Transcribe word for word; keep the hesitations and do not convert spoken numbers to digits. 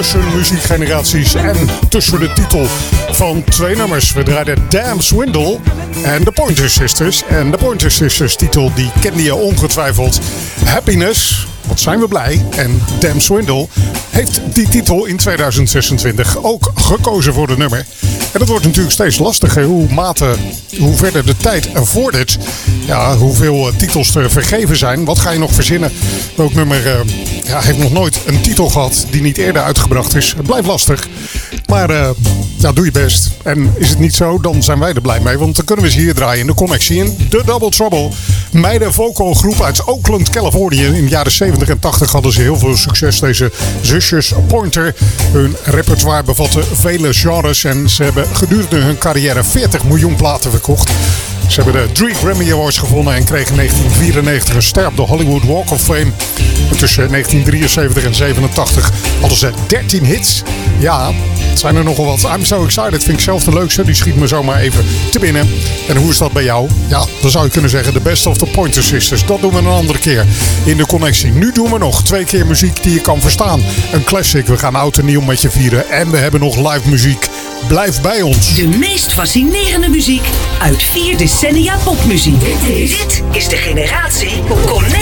tussen muziekgeneraties en tussen de titel van twee nummers. We draaiden Damn Swindle en de Pointer Sisters. En de Pointer Sisters titel die kende je ongetwijfeld. Happiness, wat zijn we blij. En Damn Swindle heeft die titel in tweeduizend zesentwintig ook gekozen voor de nummer. En dat wordt natuurlijk steeds lastiger. Hoe mate, hoe verder de tijd vordert. Ja, hoeveel uh, titels er vergeven zijn. Wat ga je nog verzinnen? Welk nummer uh, ja, heeft nog nooit een titel gehad die niet eerder uitgebracht is. Het blijft lastig. Maar uh, ja, doe je best. En is het niet zo, dan zijn wij er blij mee. Want dan kunnen we ze hier draaien in de connectie in The Double Trouble. Meiden vocalgroep uit Oakland, Californië. In de jaren zeventig en tachtig hadden ze heel veel succes. Deze zusjes Pointer. Hun repertoire bevatte vele genres. En ze hebben gedurende hun carrière veertig miljoen platen verkocht. Ze hebben de drie Grammy Awards gewonnen en kregen in negentien vierennegentig een ster op de Hollywood Walk of Fame. En tussen negentien drieënzeventig en zevenentachtig hadden ze dertien hits. Ja, het zijn er nogal wat. I'm So Excited vind ik zelf de leukste. Die schiet me zomaar even te binnen. En hoe is dat bij jou? Ja, dan zou je kunnen zeggen The Best of the Pointer Sisters. Dat doen we een andere keer in de connectie. Nu doen we nog twee keer muziek die je kan verstaan. Een classic. We gaan oud en nieuw met je vieren. En we hebben nog live muziek. Blijf bij ons. De meest fascinerende muziek uit vier decennia popmuziek. Dit is de generatie Connect.